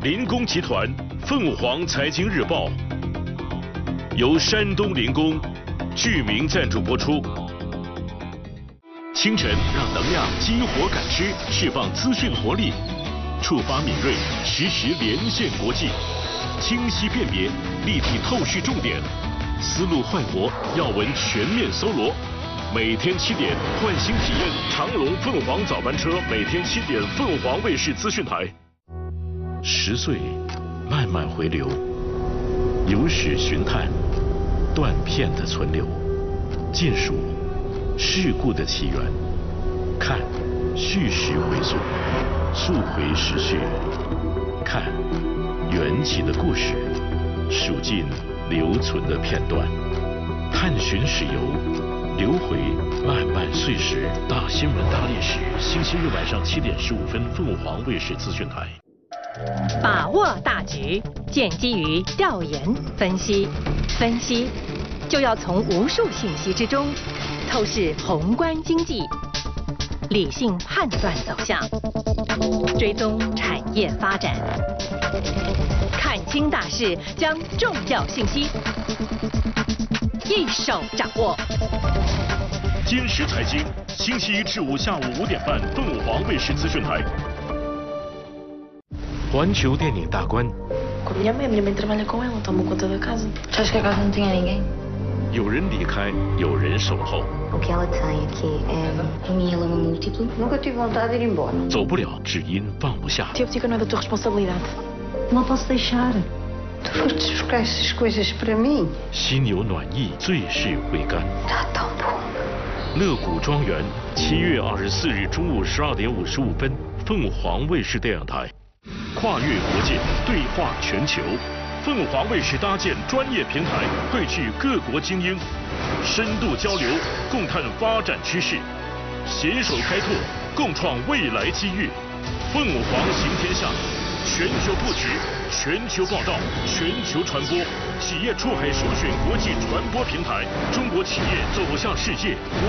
林工集团凤凰财经日报由山东林工剧名赞助播出。清晨让能量激活感知，释放资讯活力，触发敏锐，实时连线国际，清晰辨别，立体透视重点，思路焕活，要闻全面搜罗。每天7点，换新体验长隆凤凰早班车，每天7点，凤凰卫视资讯台。10岁，慢慢回流，有史寻探，断片的存留，尽数事故的起源，看叙事回溯，溯回时序，看缘起的故事，数尽留存的片段，探寻史游，留回漫漫岁时。大新闻大历史，星期日晚上7点15分，凤凰卫视资讯台。 把握大局，建基于调研分析，分析就要从无数信息之中透视宏观经济，理性判断走向，追踪产业发展，看清大势，将重要信息一手掌握。 今时财经，星期一至5下午5点半，凤凰卫视资讯台。环球电影大观。 minha mãe trabalha com ela, toma conta da casa. Acho que a casa não tinha ninguém. 有人离开，有人守候。 O que ela tem aqui é mieloma múltiplo. Nunca tive vontade de ir embora. 走不了，只因放不下。 Tiago, não é da tua responsabilidade. Não posso deixar. Tu foste buscar essas coisas para mim. 心有暖意，最是回甘。 Tá tão bom. 乐谷庄园，7月24日中午12点55分，凤凰卫视电影台。跨越国界，对话全球。凤凰卫视搭建专业平台，汇聚各国精英，深度交流，共探发展趋势，携手开拓，共创未来机遇。凤凰行天下，全球布局，全球报道，全球传播，企业出海首选国际传播平台，中国企业走向世界。